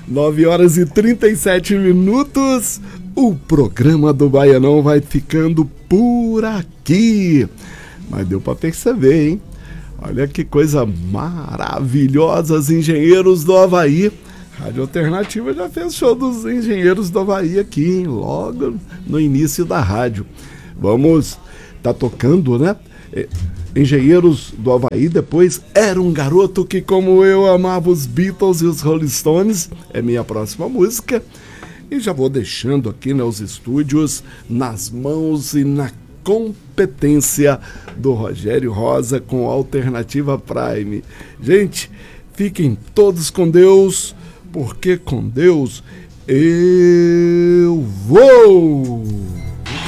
9h37. O programa do Baianão vai ficando por aqui. Mas deu para perceber, hein? Olha que coisa maravilhosa, os Engenheiros do Havaí. Rádio Alternativa já fez show dos Engenheiros do Havaí aqui, hein? Logo no início da rádio. Vamos tocando, né? Engenheiros do Havaí, depois Era um Garoto que Como Eu Amava os Beatles e os Rolling Stones, é minha próxima música. E já vou deixando aqui, né, os estúdios nas mãos e na competência do Rogério Rosa com Alternativa Prime. Gente, fiquem todos com Deus, porque com Deus eu vou!